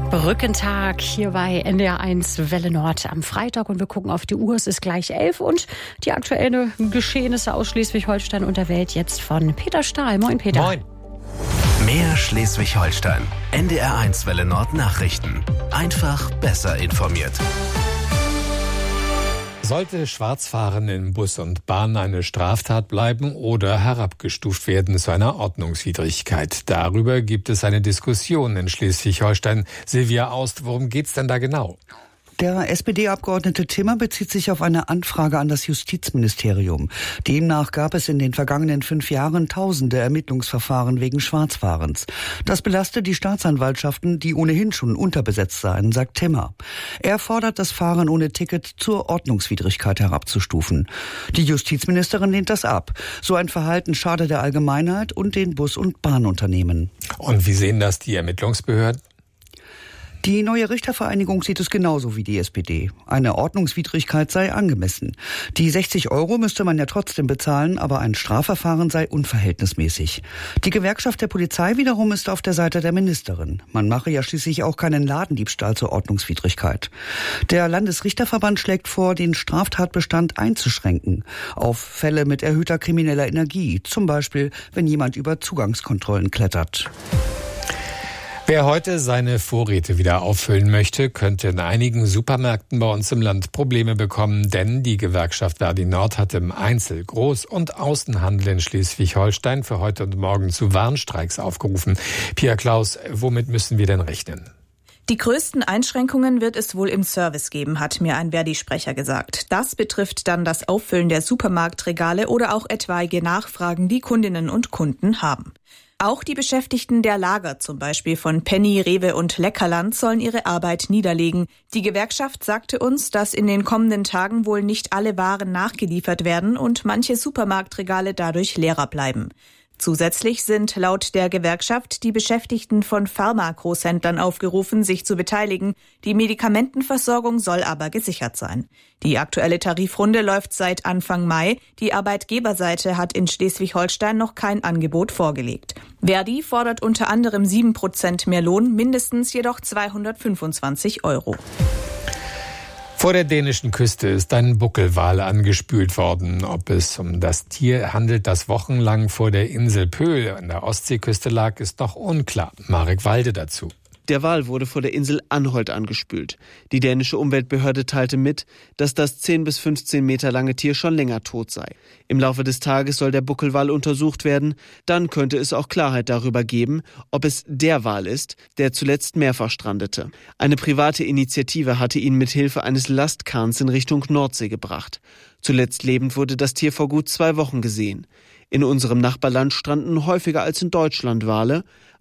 Brückentag hier bei NDR1 Welle Nord am Freitag und wir gucken auf die Uhr. Es ist gleich 11 und die aktuellen Geschehnisse aus Schleswig-Holstein und der Welt jetzt von Peter Stahl. Moin Peter. Moin. Mehr Schleswig-Holstein. NDR1 Welle Nord Nachrichten. Einfach besser informiert. Sollte Schwarzfahren in Bus und Bahn eine Straftat bleiben oder herabgestuft werden zu einer Ordnungswidrigkeit? Darüber gibt es eine Diskussion in Schleswig-Holstein. Silvia Aust, worum geht's denn da genau? Der SPD-Abgeordnete Timmer bezieht sich auf eine Anfrage an das Justizministerium. Demnach gab es in den vergangenen 5 Jahren tausende Ermittlungsverfahren wegen Schwarzfahrens. Das belaste die Staatsanwaltschaften, die ohnehin schon unterbesetzt seien, sagt Timmer. Er fordert, das Fahren ohne Ticket zur Ordnungswidrigkeit herabzustufen. Die Justizministerin lehnt das ab. So ein Verhalten schade der Allgemeinheit und den Bus- und Bahnunternehmen. Und wie sehen das die Ermittlungsbehörden? Die neue Richtervereinigung sieht es genauso wie die SPD. Eine Ordnungswidrigkeit sei angemessen. Die 60 € müsste man ja trotzdem bezahlen, aber ein Strafverfahren sei unverhältnismäßig. Die Gewerkschaft der Polizei wiederum ist auf der Seite der Ministerin. Man mache ja schließlich auch keinen Ladendiebstahl zur Ordnungswidrigkeit. Der Landesrichterverband schlägt vor, den Straftatbestand einzuschränken auf Fälle mit erhöhter krimineller Energie, zum Beispiel, wenn jemand über Zugangskontrollen klettert. Wer heute seine Vorräte wieder auffüllen möchte, könnte in einigen Supermärkten bei uns im Land Probleme bekommen, denn die Gewerkschaft Verdi Nord hat im Einzel-, Groß- und Außenhandel in Schleswig-Holstein für heute und morgen zu Warnstreiks aufgerufen. Pia Klaus, womit müssen wir denn rechnen? Die größten Einschränkungen wird es wohl im Service geben, hat mir ein Verdi-Sprecher gesagt. Das betrifft dann das Auffüllen der Supermarktregale oder auch etwaige Nachfragen, die Kundinnen und Kunden haben. Auch die Beschäftigten der Lager, zum Beispiel von Penny, Rewe und Leckerland, sollen ihre Arbeit niederlegen. Die Gewerkschaft sagte uns, dass in den kommenden Tagen wohl nicht alle Waren nachgeliefert werden und manche Supermarktregale dadurch leerer bleiben. Zusätzlich sind laut der Gewerkschaft die Beschäftigten von Pharma-Großhändlern aufgerufen, sich zu beteiligen. Die Medikamentenversorgung soll aber gesichert sein. Die aktuelle Tarifrunde läuft seit Anfang Mai. Die Arbeitgeberseite hat in Schleswig-Holstein noch kein Angebot vorgelegt. Verdi fordert unter anderem 7% mehr Lohn, mindestens jedoch 225 €. Vor der dänischen Küste ist ein Buckelwal angespült worden. Ob es um das Tier handelt, das wochenlang vor der Insel Pöhl an der Ostseeküste lag, ist noch unklar. Marek Walde dazu. Der Wal wurde vor der Insel Anholt angespült. Die dänische Umweltbehörde teilte mit, dass das 10 bis 15 Meter lange Tier schon länger tot sei. Im Laufe des Tages soll der Buckelwal untersucht werden. Dann könnte es auch Klarheit darüber geben, ob es der Wal ist, der zuletzt mehrfach strandete. Eine private Initiative hatte ihn mit Hilfe eines Lastkahns in Richtung Nordsee gebracht. Zuletzt lebend wurde das Tier vor gut 2 Wochen gesehen. In unserem Nachbarland stranden häufiger als in Deutschland Wale.